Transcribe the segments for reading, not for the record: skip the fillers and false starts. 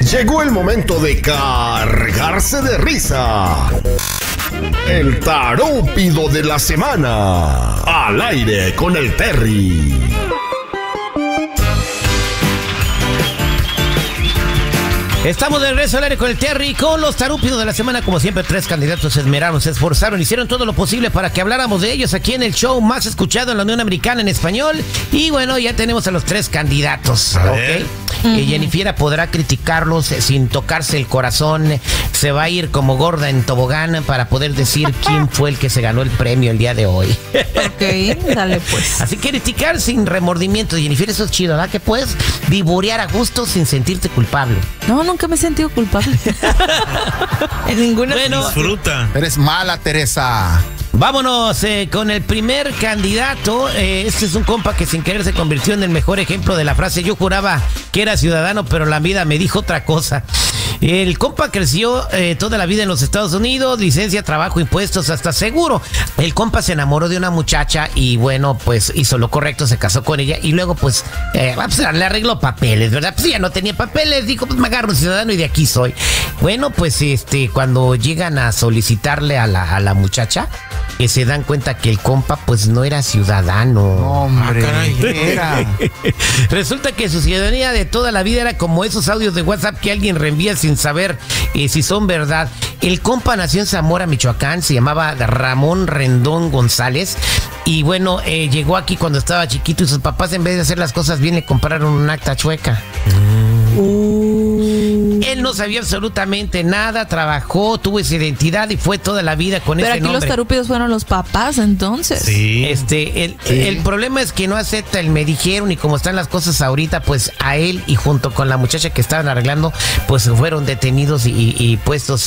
Llegó el momento de cargarse de risa. El tarúpido de la semana. Al aire con el Terry. Estamos de regreso al aire con el Terry, con los tarúpidos de la semana. Como siempre, 3 candidatos se esmeraron, se esforzaron, hicieron todo lo posible para que habláramos de ellos aquí en el show más escuchado en la Unión Americana en español. Y bueno, ya tenemos a los 3 candidatos, ¿ok? Jennifer podrá criticarlos sin tocarse el corazón. Se va a ir como gorda en tobogán para poder decir quién fue el que se ganó el premio el día de hoy. Ok, dale pues. Así que criticar sin remordimiento, Jennifer, eso es chido, ¿verdad? Que puedes vivorear a gusto sin sentirte culpable. No, nunca me he sentido culpable. En ninguna. Bueno, disfruta. Eres mala, Teresa. Vámonos con el primer candidato. Este es un compa que sin querer se convirtió en el mejor ejemplo de la frase: yo juraba que era ciudadano, pero la vida me dijo otra cosa. El compa creció toda la vida en los Estados Unidos, licencia, trabajo, impuestos, hasta seguro. El compa se enamoró de una muchacha y bueno, pues hizo lo correcto, se casó con ella y luego pues le arregló papeles, ¿verdad? Pues ya no tenía papeles, dijo, pues me agarro un ciudadano y de aquí soy. Bueno, pues cuando llegan a solicitarle a la muchacha, que se dan cuenta que el compa pues no era ciudadano. Hombre, caray. era. Resulta que su ciudadanía de toda la vida era como esos audios de WhatsApp que alguien reenvía sin saber si son verdad. El compa nació en Zamora, Michoacán, se llamaba Ramón Rendón González. Y bueno, llegó aquí cuando estaba chiquito y sus papás, en vez de hacer las cosas bien, le compraron un acta chueca. Él no sabía absolutamente nada, trabajó, tuvo esa identidad y fue toda la vida con ese nombre. Pero aquí los tarúpidos fueron los papás, entonces. Sí. El problema es que no acepta el me dijeron, y como están las cosas ahorita, pues a él y junto con la muchacha que estaban arreglando, pues fueron detenidos y puestos,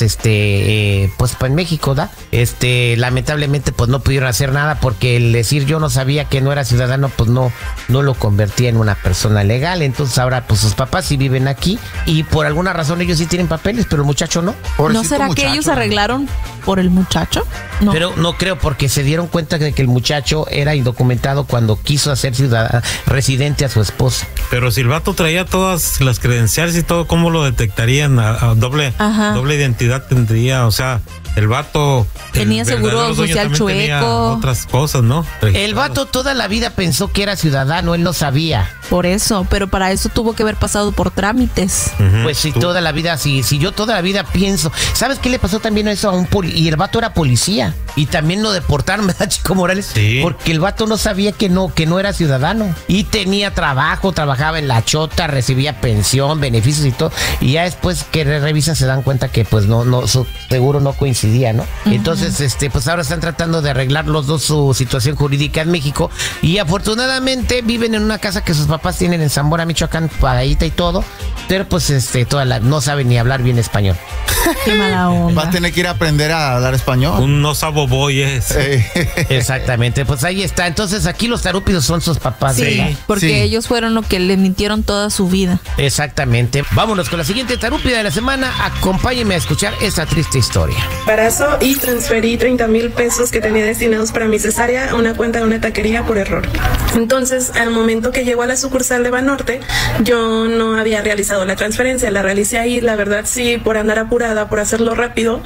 pues en México, ¿da? Lamentablemente, pues no pudieron hacer nada porque el decir yo no sabía que no era ciudadano, pues no lo convertía en una persona legal. Entonces ahora, pues sus papás sí viven aquí y por alguna razón ellos sí tienen papeles, pero el muchacho no. ¿No será que ellos arreglaron por el muchacho? No. Pero no creo, porque se dieron cuenta de que el muchacho era indocumentado cuando quiso hacer residente a su esposa. Pero si el vato traía todas las credenciales y todo, ¿cómo lo detectarían? Doble identidad tendría, o sea, el vato tenía seguro social chueco, otras cosas, ¿no? El vato toda la vida pensó que era ciudadano, él no sabía. Por eso, pero para eso tuvo que haber pasado por trámites. Pues si toda la vida, si yo toda la vida pienso, ¿sabes qué le pasó también a eso a un y el vato era policía y también lo deportaron, ¿verdad, Chico Morales? Sí. Porque el vato no sabía que no era ciudadano y tenía trabajo, trabajaba en la chota, recibía pensión, beneficios y todo, y ya después que revisan se dan cuenta que pues no su seguro no coincidía, ¿no? Entonces, pues ahora están tratando de arreglar los dos su situación jurídica en México y afortunadamente viven en una casa que sus papás tienen en Zamora, Michoacán, pagadita y todo, pero pues no saben ni hablar bien español. Qué mala onda. Va a tener que ir a aprender a hablar español. Un no sabo boy es. Exactamente, pues ahí está. Entonces aquí los tarúpidos son sus papás. Sí, ¿verdad? porque ellos fueron lo que le mintieron toda su vida. Exactamente. Vámonos con la siguiente tarúpida de la semana. Acompáñenme a escuchar esta triste historia. Embarazo y transferí 30,000 pesos que tenía destinados para mi cesárea a una cuenta de una taquería por error. Entonces, al momento que llegó a la sucursal de Banorte, yo no había realizado la transferencia, la realicé ahí, la verdad sí, por andar apurada, por hacerlo rápido,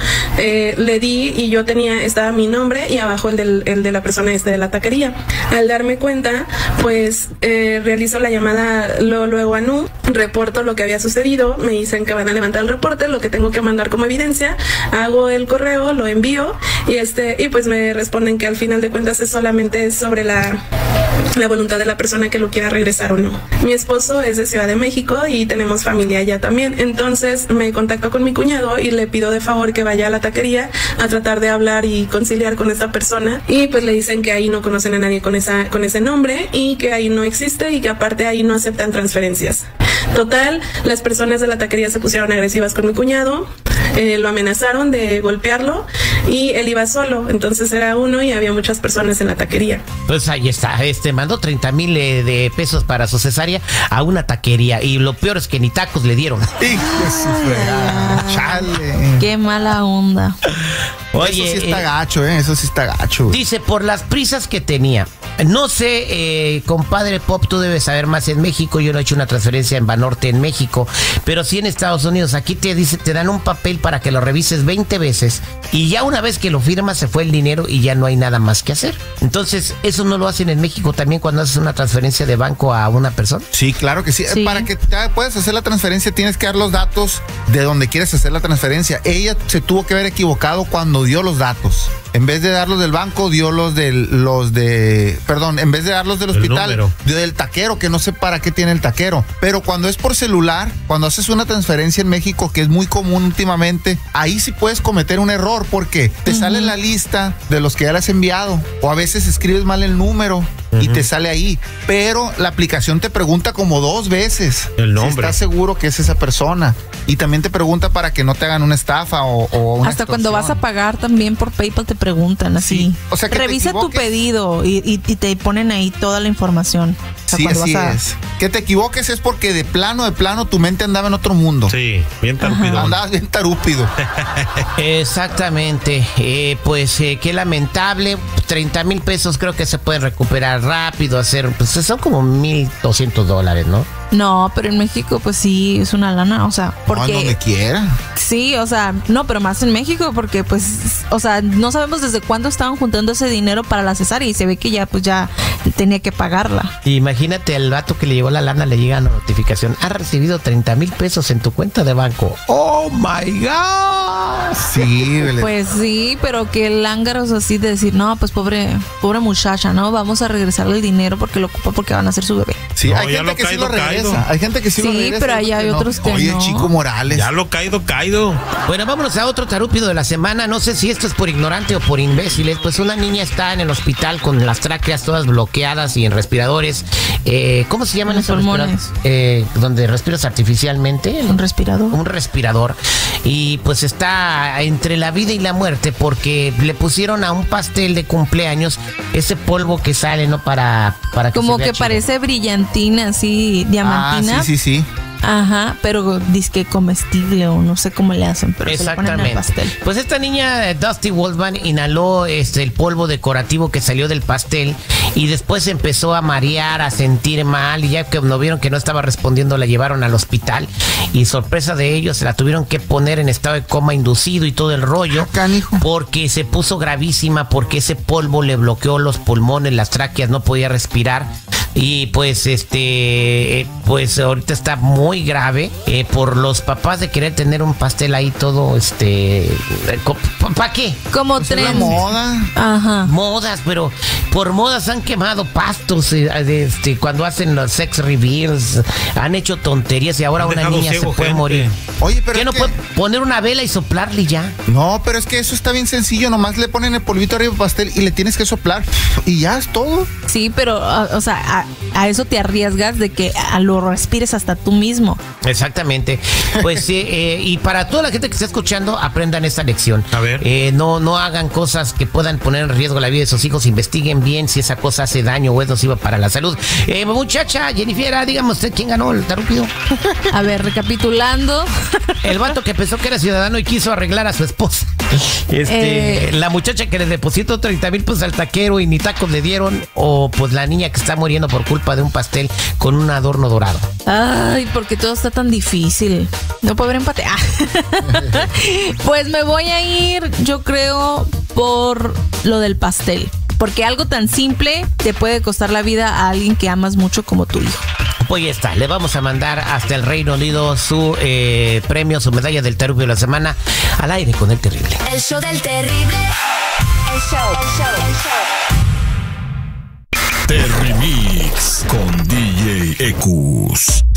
le di y yo estaba mi nombre y abajo el de la persona de la taquería. Al darme cuenta, pues realizo la llamada luego a NU, reporto lo que había sucedido, me dicen que van a levantar el reporte, lo que tengo que mandar como evidencia, hago el correo, lo envío y pues me responden que al final de cuentas es solamente sobre la voluntad de la persona que lo quiera regresar o no. Mi esposo es de Ciudad de México y tenemos familia allá también, entonces me contacto con mi cuñado y le pido de favor que vaya a la taquería a tratar de hablar y conciliar con esta persona y pues le dicen que ahí no conocen a nadie con ese nombre y que ahí no existe y que aparte ahí no aceptan transferencias. Total, las personas de la taquería se pusieron agresivas con mi cuñado, lo amenazaron de golpearlo y él iba solo, entonces era uno y había muchas personas en la taquería. Pues ahí está, mandó 30,000 de pesos para su cesárea a una taquería y lo peor es que ni tacos le dieron. Hijo de su fregada. Chale. Qué mala onda. Oye, eso sí está gacho, eso sí está gacho. Dice, por las prisas que tenía, No sé, compadre Pop, tú debes saber más en México. Yo no he hecho una transferencia en Banorte en México, pero sí en Estados Unidos. Aquí te dan un papel para que lo revises 20 veces y ya una vez que lo firmas se fue el dinero y ya no hay nada más que hacer. Entonces, ¿eso no lo hacen en México también cuando haces una transferencia de banco a una persona? Sí, claro que sí. Sí. Para que puedas hacer la transferencia tienes que dar los datos de donde quieres hacer la transferencia. Ella se tuvo que haber equivocado cuando dio los datos. En vez de darlos del banco, dio en vez de darlos del hospital, dio del taquero, que no sé para qué tiene el taquero. Pero cuando es por celular, cuando haces una transferencia en México, que es muy común últimamente, ahí sí puedes cometer un error porque te sale la lista de los que ya le has enviado, o a veces escribes mal el número y te sale ahí. Pero la aplicación te pregunta como 2 veces el nombre. si estás seguro que es esa persona. Y también te pregunta para que no te hagan una estafa o una Hasta cuando extorsión. vas a pagar también por PayPal te preguntan así. Sí. O sea, que te revisa tu equivoques. pedido y te ponen ahí toda la información. O sea, Sí, cuando así vas a- es. Que te equivoques es porque de plano tu mente andaba en otro mundo. Sí, bien tarupidón. Andabas bien tarúpido. Exactamente. Qué lamentable. 30,000 pesos creo que se pueden recuperar rápido, pues son como $1,200, ¿no? No, pero en México pues sí es una lana, o sea, No, porque donde quiera. sí, o sea, no, pero más en México porque pues, o sea, no sabemos desde cuándo estaban juntando ese dinero para la cesárea y se ve que ya pues ya tenía que pagarla. Imagínate al vato que le llegó la lana, le llega una notificación. Has recibido 30,000 pesos en tu cuenta de banco. ¡Oh, my God! Sí, Pues sí, pero que el lángaro es así de decir, no, pues pobre muchacha, ¿no? Vamos a regresarle el dinero porque lo ocupa porque van a ser su bebé. sí, No, hay ya gente lo que sí caído, lo regresa. caído. Hay gente que sí lo Sí, regresa. pero ahí hay no. otros que Oye, no. Chico Morales. Ya lo caído. Bueno, vámonos a otro tarúpido de la semana. No sé si esto es por ignorante o por imbéciles. Pues una niña está en el hospital con las tráqueas todas bloqueadas y en respiradores. ¿Cómo se llaman En esos los pulmones. respiradores? Donde respiras artificialmente. Un respirador. Un respirador. Y pues está entre la vida y la muerte porque le pusieron a un pastel de cumpleaños ese polvo que sale, ¿no? Para que Como se vea que chido. parece brillantina, así, diamantina. Sí. Ajá, pero disque comestible o no sé cómo le hacen, pero se lo ponen al pastel. Pues esta niña, Dusty Wolfman, inhaló el polvo decorativo que salió del pastel y después empezó a marear, a sentir mal, y ya que no vieron que no estaba respondiendo, la llevaron al hospital y sorpresa de ellos, se la tuvieron que poner en estado de coma inducido y todo el rollo, Canijo. porque se puso gravísima, porque ese polvo le bloqueó los pulmones, las tráqueas, no podía respirar. Y pues pues ahorita está muy grave por los papás de querer tener un pastel ahí todo ¿para qué? Como Pues es la tren. moda. Ajá. Modas, pero por modas han quemado pastos cuando hacen los sex reveals, han hecho tonterías y ahora Han una dejado niña se ciego puede gente. morir. Oye, pero ¿Qué es no que- puede poner una vela y soplarle ya? No, pero es que eso está bien sencillo. Nomás le ponen el polvito arriba del pastel y le tienes que soplar. Y ya es todo. Sí, pero, o sea, a eso te arriesgas de que lo respires hasta tú mismo. Exactamente. Pues y para toda la gente que está escuchando, aprendan esta lección. A ver. No hagan cosas que puedan poner en riesgo la vida de sus hijos. Investiguen bien si esa cosa hace daño o es nociva para la salud. Muchacha, Jennifer, dígame usted quién ganó el tarúpido. A ver, recapitulando. El vato que pensó que era ciudadano y quiso arreglar a su esposa. La muchacha que le depositó 30,000 pesos al taquero y ni tacos le dieron. O pues la niña que está muriendo por culpa de un pastel con un adorno dorado. Ay, porque todo está tan difícil. No puede haber empate. Pues me voy a ir, yo creo, por lo del pastel. Porque algo tan simple te puede costar la vida a alguien que amas mucho como tu hijo. Pues ya está, le vamos a mandar hasta el Reino Unido su premio, su medalla del tarúpido de la semana al aire con el terrible. El show del terrible. El show. Terry Mix con DJ Ecus.